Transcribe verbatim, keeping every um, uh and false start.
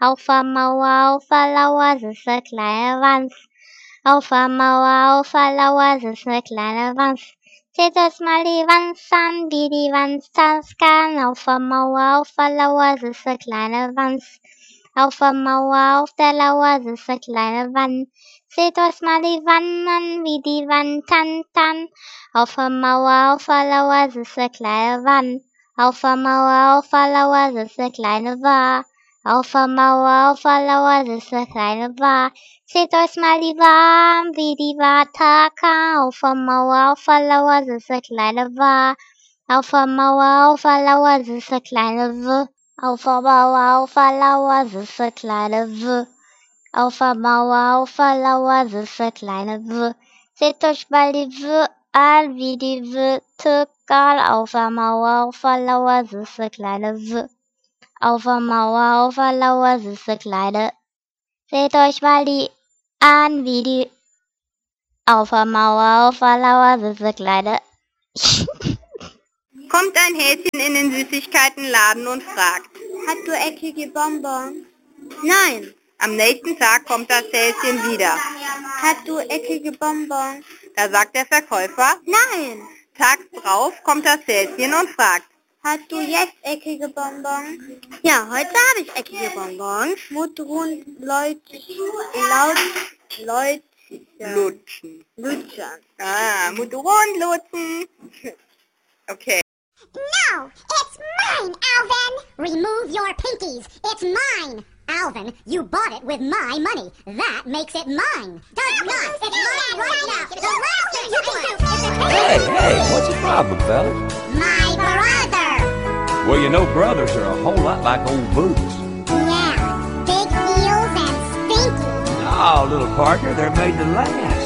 Auf der Mauer, auf der Lauer sitzt eine kleine Wanz. Auf der Mauer, auf der Lauer sitzt eine kleine Wanz. Seht euch mal die Wanz an, wie die Wanz tanzen kann. Auf der Mauer, auf der Lauer sitzt eine kleine Wanz. Auf der Mauer, auf der Lauer sitzt eine kleine Wann. Seht euch mal die Wann an, wie die Wann tanzen. Auf der Mauer, auf der Lauer sitzt eine kleine Wann. Auf der Mauer, auf der Lauer sitzt eine kleine Wa. Auf der Mauer, auf der Lauer sitzt eine kleine Wa. Seht euch mal die Wa, wie die Wa takan. Auf der Mauer, auf der Lauer sitzt eine kleine Wa. Auf der Mauer, auf der Lauer sitzt eine kleine W. Auf der Mauer, auf der Lauer sitzt eine kleine W. Auf der Mauer, auf der Lauer sitzt eine kleine W. Seht euch mal die W an, wie die W takan. Auf der Mauer, auf der Lauer sitzt eine kleine W. Auf der Mauer, auf der Lauer sitzt eine kleine. Seht euch mal die an, wie die. Auf der Mauer, auf der Lauer sitzt eine kleine. Kommt ein Häschen in den Süßigkeitenladen und fragt: Hast du eckige Bonbons? Nein. Am nächsten Tag kommt das Häschen wieder. Hast du eckige Bonbons? Da sagt der Verkäufer: Nein. Tags drauf kommt das Häschen und fragt: Hast du jetzt eckige Bonbons? Ja, heute habe ich eckige Bonbons. Mutterhund, Leut, laut, Leut, Lutschen. Lutschen. Ah, Mutterhund lutschen. Okay. No, it's mine, Alvin! Remove your pinkies. It's mine. Alvin, you bought it with my money. That makes it mine. Does not. It's mine right now. The last thing you can do is... Hey, hey, what's the problem, fellas? My brother! Well, you know brothers are a whole lot like old boots. Yeah, big heels and stinky. No, little partner, they're made to last.